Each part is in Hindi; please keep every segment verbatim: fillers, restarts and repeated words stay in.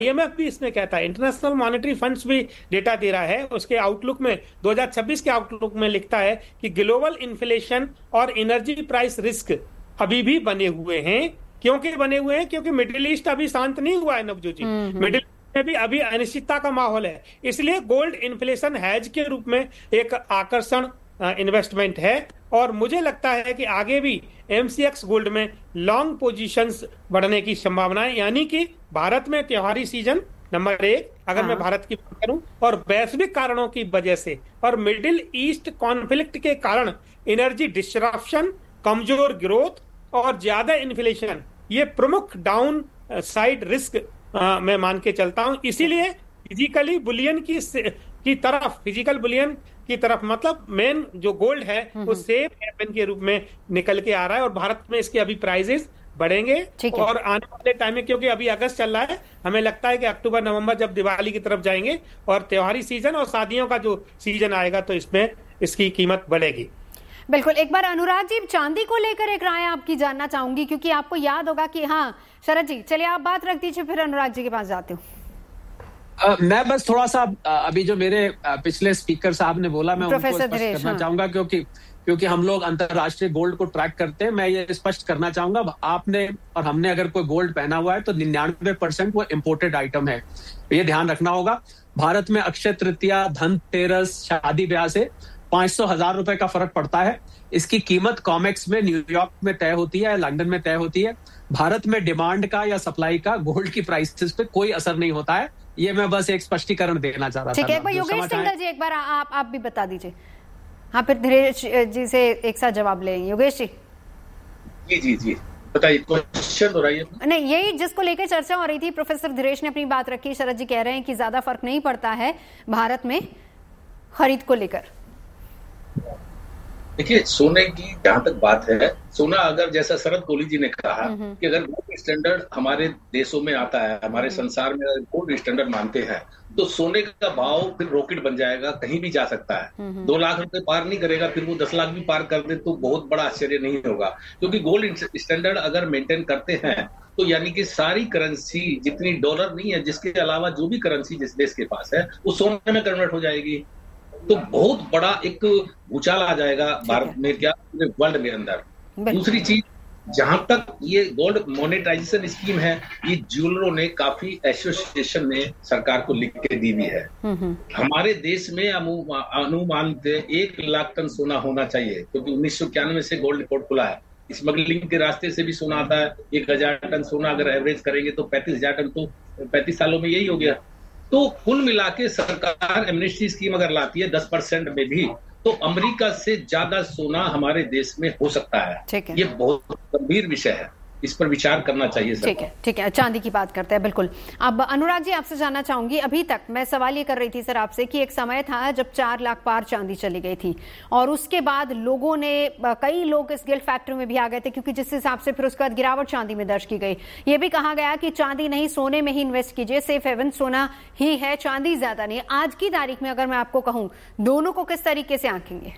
आईएमएफ भी इसमें कहता है, इंटरनेशनल मॉनेटरी फंड्स भी डेटा दे रहा है, उसके आउटलुक में दो हज़ार छब्बीस के आउटलुक में लिखता है कि ग्लोबल इन्फ्लेशन और एनर्जी प्राइस रिस्क अभी भी बने हुए हैं। क्योंकि बने हुए हैं क्योंकि मिडिल ईस्ट अभी शांत नहीं हुआ है नवजोत जी, मिडिल ईस्ट में भी अभी अनिश्चितता का माहौल है। इसलिए गोल्ड इन्फ्लेशन हेज के रूप में एक आकर्षण इन्वेस्टमेंट है, और मुझे लगता है कि आगे भी एमसीएक्स गोल्ड में लॉन्ग पोजीशंस बढ़ने की संभावना है। यानी कि भारत में त्योहारी सीजन नंबर एक, अगर हाँ। मैं भारत की बात करूं, और वैश्विक कारणों की वजह से और मिडिल ईस्ट कॉन्फ्लिक्ट के कारण एनर्जी डिस्ट्रप्शन, कमजोर ग्रोथ और ज्यादा इन्फ्लेशन, ये प्रमुख डाउन साइड रिस्क मैं मान के चलता हूं। इसीलिए फिजिकली बुलियन की की तरफ फिजिकल बुलियन की तरफ मतलब मेन जो गोल्ड है वो सेफ हेवन के रूप में निकल के आ रहा है, और भारत में इसके अभी प्राइसेस बढ़ेंगे। और आने वाले टाइम में, क्योंकि अभी अगस्त चल रहा है, हमें लगता है कि अक्टूबर नवंबर जब दिवाली की तरफ जाएंगे और त्योहारी सीजन और शादियों का जो सीजन आएगा, तो इसमें इसकी कीमत बढ़ेगी। बिल्कुल। एक बार अनुराग जी, चांदी को लेकर एक राय आपकी जानना चाहूंगी, क्योंकि आपको याद होगा कि हाँ शरद जी, चलिए आप बात रख दीजिए, फिर अनुराग जी के पास जाती हूँ। Uh, मैं बस थोड़ा सा uh, अभी जो मेरे uh, पिछले स्पीकर साहब ने बोला, मैं उनको स्पष्ट करना हाँ। चाहूंगा, क्योंकि क्योंकि हम लोग अंतरराष्ट्रीय गोल्ड को ट्रैक करते हैं। मैं ये स्पष्ट करना चाहूंगा, आपने और हमने अगर कोई गोल्ड पहना हुआ है तो निन्यानवे परसेंट वो इम्पोर्टेड आइटम है, ये ध्यान रखना होगा। भारत में अक्षय तृतीया, धनतेरस, शादी ब्याह से पांच सौ हजार रुपए का फर्क पड़ता है। इसकी कीमत कॉमेक्स में न्यूयॉर्क में तय होती है, लंदन में तय होती है। भारत में डिमांड का या सप्लाई का गोल्ड की प्राइसेस पे कोई असर नहीं होता है। ये मैं बस एक स्पष्टीकरण देना चाह रहा था। ठीक है, एक बार योगेश सिंघल जी, एक बार आप आप भी बता दीजिए। हाँ, फिर धीरेश जी से एक साथ जवाब लेंगे। योगेश जी। जी जी जी बताइए, क्वेश्चन दोहराइए। नहीं, यही जिसको लेकर चर्चा हो रही थी, प्रोफेसर धीरेश ने अपनी बात रखी, शरद जी कह रहे हैं कि ज्यादा फर्क नहीं पड़ता है भारत में खरीद को लेकर। देखिए, सोने की जहां तक बात है, सोना अगर जैसा शरद कोहली जी ने कहा कि अगर गोल्ड स्टैंडर्ड हमारे देशों में आता है, हमारे संसार में गोल्ड स्टैंडर्ड मानते हैं, तो सोने का भाव फिर रॉकेट बन जाएगा, कहीं भी जा सकता है। दो लाख रुपए पार नहीं करेगा, फिर वो दस लाख भी पार कर दे तो बहुत बड़ा आश्चर्य नहीं होगा। क्योंकि गोल्ड स्टैंडर्ड अगर मेंटेन करते हैं तो यानी कि सारी करेंसी, जितनी डॉलर नहीं है, जिसके अलावा जो भी करेंसी जिस देश के पास है, वो सोने में कन्वर्ट हो जाएगी। तो बहुत बड़ा एक उछाल आ जाएगा भारत में, क्या वर्ल्ड में अंदर। दूसरी चीज, जहां तक ये गोल्ड मोनेटाइजेशन स्कीम है, ये ज्वेलरों ने काफी एसोसिएशन ने सरकार को लिख के दी हुई है। हमारे देश में अनुमान एक लाख टन सोना होना चाहिए, क्योंकि उन्नीस सौ इक्यानवे से गोल्ड रिकॉर्ड खुला है। स्मगलिंग के रास्ते से भी सोना आता है। एक हजार टन सोना अगर एवरेज करेंगे तो पैंतीस हजार टन तो पैंतीस सालों में यही हो गया। तो कुल मिला के सरकार एमनेस्टी स्कीम अगर लाती है दस परसेंट में भी, तो अमेरिका से ज्यादा सोना हमारे देश में हो सकता है। ये बहुत गंभीर विषय है, इस पर विचार करना चाहिए। ठीक है, ठीक है, चांदी की बात करते हैं। बिल्कुल। अब अनुराग जी, आपसे जानना चाहूंगी, अभी तक मैं सवाल ये कर रही थी सर आपसे कि एक समय था जब चार लाख पार चांदी चली गई थी, और उसके बाद लोगों ने, कई लोग इस गिल्ट फैक्ट्री में भी आ गए थे, क्योंकि जिस हिसाब से फिर उसके बाद गिरावट चांदी में दर्ज की गई। ये भी कहा गया कि चांदी नहीं, सोने में ही इन्वेस्ट कीजिए, सेफ हेवन सोना ही है, चांदी ज्यादा नहीं। आज की तारीख में अगर मैं आपको कहूं, दोनों को किस तरीके से आंकेंगे?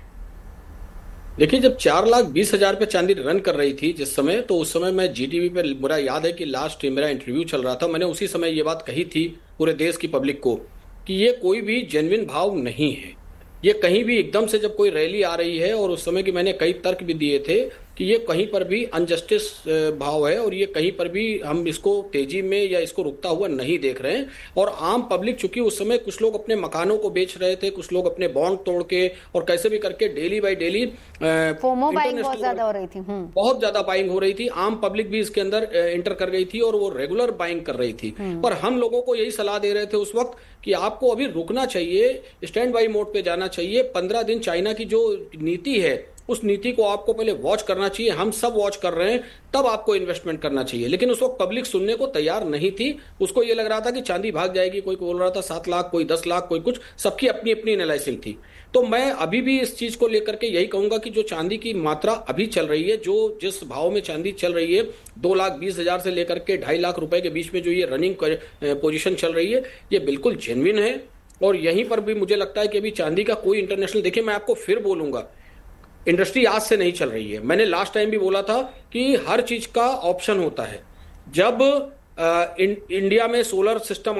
देखिए, जब चार लाख बीस हजार पे चांदी रन कर रही थी जिस समय, तो उस समय मैं जीटीवी पे, मुझे याद है कि लास्ट मेरा इंटरव्यू चल रहा था, मैंने उसी समय ये बात कही थी पूरे देश की पब्लिक को कि ये कोई भी जेन्युइन भाव नहीं है। ये कहीं भी एकदम से जब कोई रैली आ रही है, और उस समय की मैंने कई तर्क भी दिए थे कि ये कहीं पर भी अनजस्टिस भाव है, और ये कहीं पर भी हम इसको तेजी में या इसको रुकता हुआ नहीं देख रहे हैं। और आम पब्लिक, चूंकि उस समय कुछ लोग अपने मकानों को बेच रहे थे, कुछ लोग अपने बॉन्ड तोड़ के और कैसे भी करके daily by daily FOMO buying बहुत ज्यादा हो रही थी, बहुत ज्यादा बाइंग हो रही थी। आम पब्लिक भी इसके अंदर इंटर कर गई थी और वो रेगुलर बाइंग कर रही थी। पर हम लोगों को यही सलाह दे रहे थे उस वक्त कि आपको अभी रुकना चाहिए, स्टैंड बाई मोड पे जाना चाहिए। पंद्रह दिन चाइना की जो नीति है, उस नीति को आपको पहले वॉच करना चाहिए। हम सब वॉच कर रहे हैं, तब आपको इन्वेस्टमेंट करना चाहिए। लेकिन उस वक्त पब्लिक सुनने को तैयार नहीं थी। उसको ये लग रहा था कि चांदी भाग जाएगी, कोई बोल रहा था सात लाख, कोई दस लाख, कोई कुछ, सबकी अपनी अपनी एनालिसिस थी। तो मैं अभी भी इस चीज को लेकर के यही कहूंगा कि जो चांदी की मात्रा अभी चल रही है, जो जिस भाव में चांदी चल रही है, दो लाख बीस हजार से लेकर के ढाई लाख रुपए के बीच में जो ये रनिंग पोजीशन चल रही है, ये बिल्कुल जेन्युइन है। और यहीं पर भी मुझे लगता है कि अभी चांदी का कोई इंटरनेशनल, देखिए मैं आपको फिर बोलूंगा, इंडस्ट्री आज से नहीं चल रही है। मैंने लास्ट टाइम भी बोला था कि हर चीज का ऑप्शन होता है। जब आ, इन, इंडिया में सोलर सिस्टम